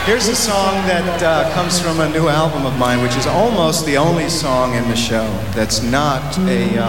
Here's a song that comes from a new album of mine, which is almost the only song in the show that's not a